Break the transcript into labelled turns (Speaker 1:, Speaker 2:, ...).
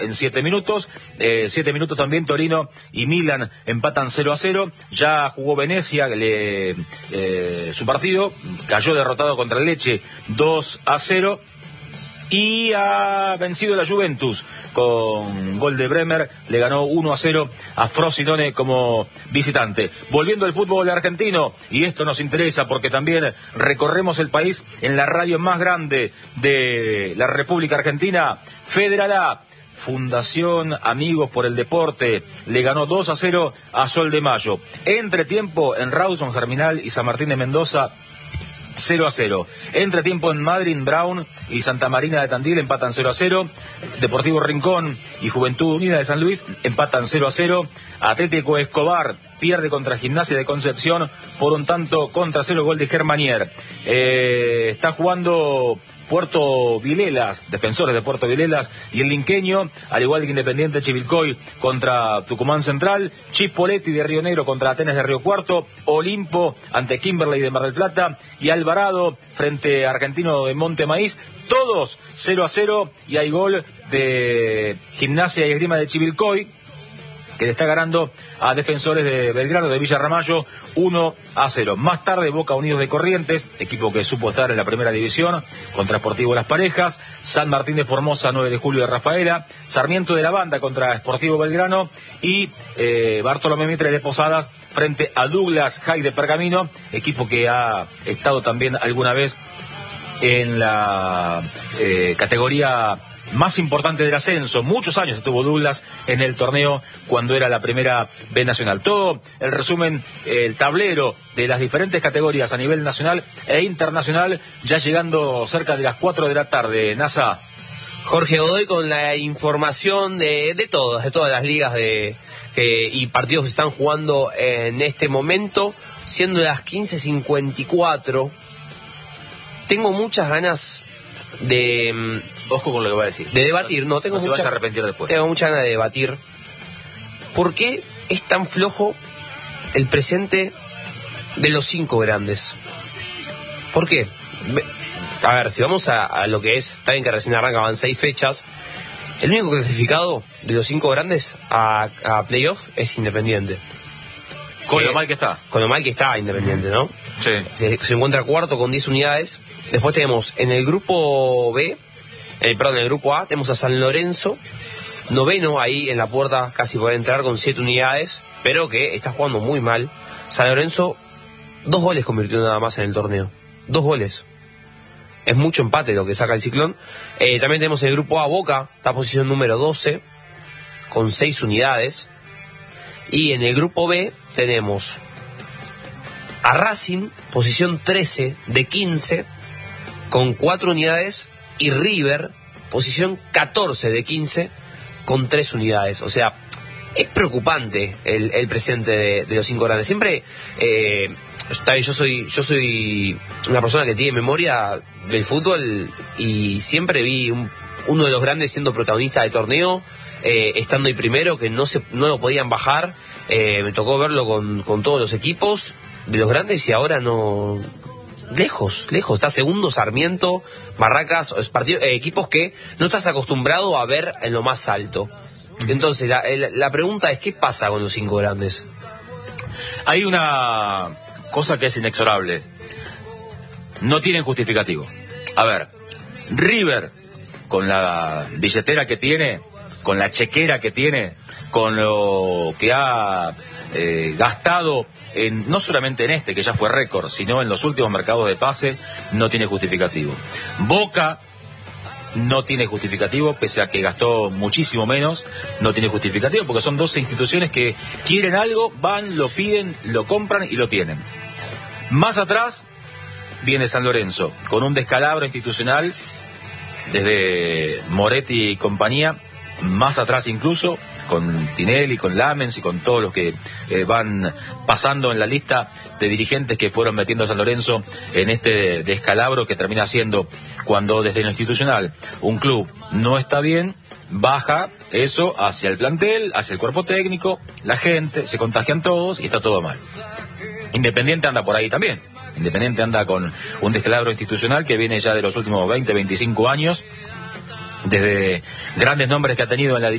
Speaker 1: en 7 minutos. 7 minutos también Torino y Milan empatan 0-0. Ya jugó Venecia su partido, cayó derrotado contra el Lecce 2-0. Y ha vencido la Juventus con gol de Bremer, le ganó 1-0 a Frosinone como visitante. Volviendo al fútbol argentino, y esto nos interesa porque también recorremos el país en la radio más grande de la República Argentina, Federal A. Fundación Amigos por el Deporte le ganó 2-0 a Sol de Mayo. Entretiempo en Rawson, Germinal y San Martín de Mendoza, 0-0. Entretiempo en Madrid, Brown y Santa Marina de Tandil empatan 0-0. Deportivo Rincón y Juventud Unida de San Luis empatan 0-0. Atlético Escobar pierde contra Gimnasia de Concepción por 1-0, gol de Germanier. Está jugando Puerto Vilelas, Defensores de Puerto Vilelas y el Linqueño, al igual que Independiente Chivilcoy contra Tucumán Central, Chipoleti de Río Negro contra Atenas de Río Cuarto, Olimpo ante Kimberley de Mar del Plata y Alvarado frente a Argentino de Monte Maíz, todos 0-0, y hay gol de Gimnasia y Esgrima de Chivilcoy, que le está ganando a Defensores de Belgrano de Villa Ramallo 1-0. Más tarde Boca Unidos de Corrientes, equipo que supo estar en la primera división, contra Sportivo Las Parejas, San Martín de Formosa 9 de Julio de Rafaela, Sarmiento de la Banda contra Sportivo Belgrano y Bartolomé Mitre de Posadas frente a Douglas High de Pergamino, equipo que ha estado también alguna vez en la categoría más importante del ascenso. Muchos años estuvo Douglas en el torneo cuando era la primera B nacional. Todo el resumen, el tablero de las diferentes categorías a nivel nacional e internacional, ya llegando cerca de las 4 de la tarde. NASA.
Speaker 2: Jorge Godoy con la información de todas las ligas y partidos que se están jugando en este momento, siendo las 15:54. Tengo muchas ganas de...
Speaker 1: Ojo con lo que va a decir.
Speaker 2: De debatir, no,
Speaker 1: se vaya a arrepentir después.
Speaker 2: Tengo mucha ganas de debatir. ¿Por qué es tan flojo el presente de los 5 grandes? ¿Por qué? A ver, si vamos a lo que es, está bien que recién arrancaban 6 fechas, el único clasificado de los 5 grandes a playoff es Independiente.
Speaker 1: Con lo mal que está.
Speaker 2: Con lo mal que está Independiente, ¿no?
Speaker 1: Sí.
Speaker 2: Se encuentra cuarto con 10 unidades. Después tenemos en el grupo B, en el grupo A, tenemos a San Lorenzo, noveno ahí en la puerta, casi puede entrar con 7 unidades, pero que está jugando muy mal. San Lorenzo, 2 goles convirtió nada más en el torneo. 2 goles. Es mucho empate lo que saca el Ciclón. También tenemos en el grupo A Boca, está posición número 12, con 6 unidades. Y en el grupo B tenemos a Racing, posición 13 de 15, con 4 unidades, y River, posición 14 de 15, con 3 unidades. O sea, es preocupante el presente de los 5 grandes. Siempre, yo soy una persona que tiene memoria del fútbol y siempre vi uno de los grandes siendo protagonista del torneo, estando ahí primero, que no lo podían bajar. Me tocó verlo con todos los equipos de los grandes y ahora no... Lejos, está segundo Sarmiento, Barracas, equipos que no estás acostumbrado a ver en lo más alto. Entonces, la pregunta es, ¿qué pasa con los 5 grandes?
Speaker 1: Hay una cosa que es inexorable. No tienen justificativo. A ver, River, con la billetera que tiene, con la chequera que tiene, con lo que ha gastado no solamente en que ya fue récord, sino en los últimos mercados de pase, no tiene justificativo. Boca no tiene justificativo, pese a que gastó muchísimo menos, no tiene justificativo, porque son 12 instituciones que quieren algo, van, lo piden, lo compran y lo tienen. Más atrás viene San Lorenzo, con un descalabro institucional desde Moretti y compañía, más atrás incluso, con Tinelli, con Lamens y con todos los que van pasando en la lista de dirigentes que fueron metiendo a San Lorenzo en este descalabro que termina siendo, cuando desde lo institucional un club no está bien, baja eso hacia el plantel, hacia el cuerpo técnico, la gente, se contagian todos y está todo mal. Independiente anda por ahí también. Independiente anda con un descalabro institucional que viene ya de los últimos 20, 25 años, desde grandes nombres que ha tenido en la